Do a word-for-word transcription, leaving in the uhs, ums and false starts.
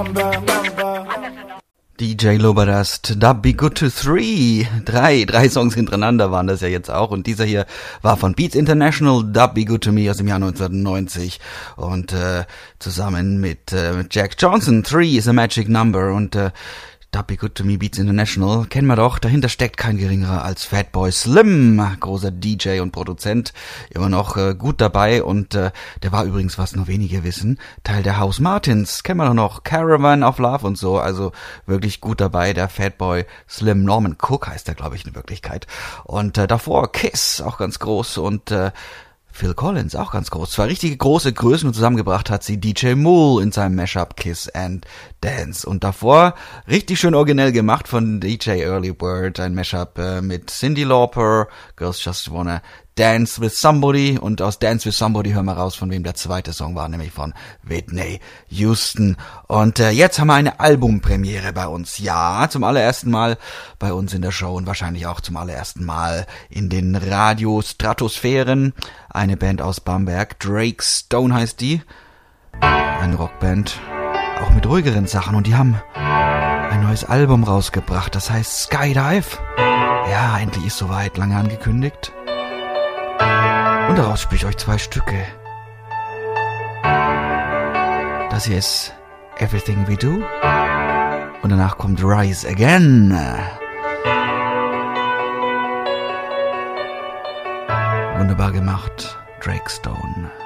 D J Lobadust, That'd Be Good to Three. Drei, drei Songs hintereinander waren das ja jetzt auch. Und dieser hier war von Beats International, That'd Be Good to Me aus dem Jahr neunzehnhundertneunzig. Und äh, zusammen mit, äh, mit Jack Johnson, Three is a Magic Number. Und äh, That'd Be Good to Me, Beats International, kennen wir doch. Dahinter steckt kein geringerer als Fatboy Slim, großer D J und Produzent, immer noch äh, gut dabei. Und äh, der war übrigens, was nur wenige wissen, Teil der House Martins, kennen wir doch noch, Caravan of Love und so. Also wirklich gut dabei, der Fatboy Slim. Norman Cook heißt er, glaube ich, in Wirklichkeit. Und äh, davor Kiss, auch ganz groß. Und äh, Phil Collins, auch ganz groß. Zwei richtige große Größen und zusammengebracht hat sie D J Moole in seinem Mashup Kiss and Dance. Und davor richtig schön originell gemacht von D J Early Bird, ein Mashup äh, mit Cyndi Lauper, Girls Just Wanna Dance with Somebody. Und aus Dance with Somebody hören wir raus, von wem der zweite Song war, nämlich von Whitney Houston. Und äh, jetzt haben wir eine Albumpremiere bei uns. Ja, zum allerersten Mal bei uns in der Show und wahrscheinlich auch zum allerersten Mal in den Radiostratosphären. Eine Band aus Bamberg, Drake Stone heißt die. Eine Rockband, auch mit ruhigeren Sachen. Und die haben ein neues Album rausgebracht, das heißt Skydive. Ja, endlich ist soweit, lange angekündigt. Und daraus spiele ich euch zwei Stücke. Das hier ist Everything We Do. Und danach kommt Rise Again. Wunderbar gemacht, Drake Stone.